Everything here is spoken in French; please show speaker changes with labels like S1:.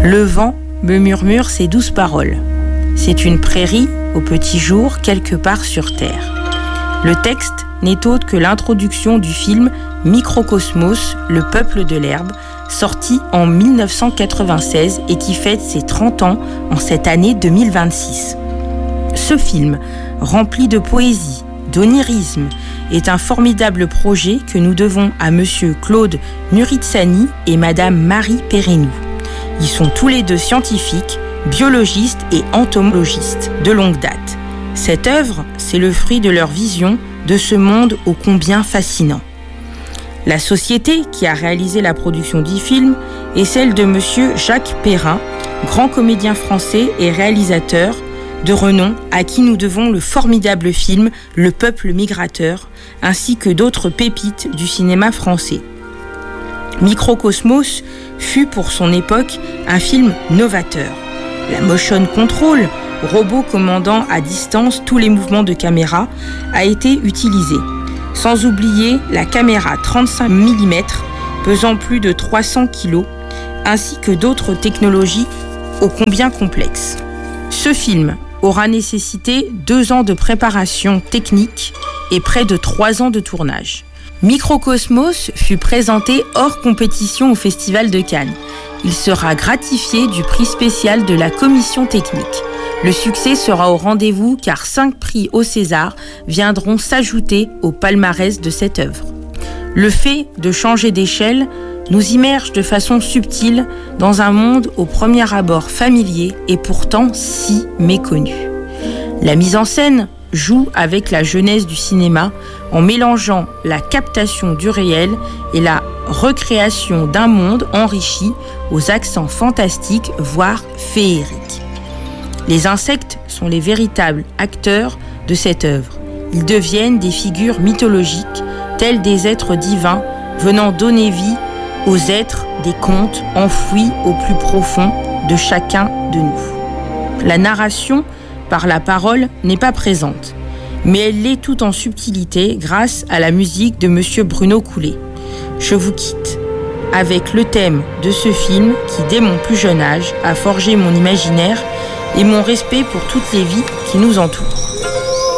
S1: Le vent me murmure ces douces paroles. C'est une prairie au petit jour quelque part sur terre. Le texte n'est autre que l'introduction du film Microcosmos, le peuple de l'herbe, sorti en 1996 et qui fête ses 30 ans en cette année 2026. Ce film, rempli de poésie, d'onirisme, est un formidable projet que nous devons à monsieur Claude Nuritsani et madame Marie Perrinou. Ils sont tous les deux scientifiques, biologistes et entomologistes de longue date. Cette œuvre, c'est le fruit de leur vision de ce monde ô combien fascinant. La société qui a réalisé la production du film est celle de monsieur Jacques Perrin, grand comédien français et réalisateur de renom à qui nous devons le formidable film Le Peuple Migrateur, ainsi que d'autres pépites du cinéma français. Microcosmos fut pour son époque un film novateur. La motion control, robot commandant à distance tous les mouvements de caméra, a été utilisée. Sans oublier la caméra 35 mm pesant plus de 300 kg, ainsi que d'autres technologies ô combien complexes. Ce film aura nécessité 2 ans de préparation technique et près de 3 ans de tournage. Microcosmos fut présenté hors compétition au Festival de Cannes. Il sera gratifié du prix spécial de la commission technique. Le succès sera au rendez-vous car 5 prix au César viendront s'ajouter au palmarès de cette œuvre. Le fait de changer d'échelle nous immerge de façon subtile dans un monde au premier abord familier et pourtant si méconnu. La mise en scène joue avec la jeunesse du cinéma en mélangeant la captation du réel et la recréation d'un monde enrichi aux accents fantastiques, voire féeriques. Les insectes sont les véritables acteurs de cette œuvre. Ils deviennent des figures mythologiques, tels des êtres divins venant donner vie aux êtres des contes enfouis au plus profond de chacun de nous. La narration par la parole n'est pas présente, mais elle l'est tout en subtilité grâce à la musique de monsieur Bruno Coulet. Je vous quitte avec le thème de ce film qui, dès mon plus jeune âge, a forgé mon imaginaire et mon respect pour toutes les vies qui nous entourent.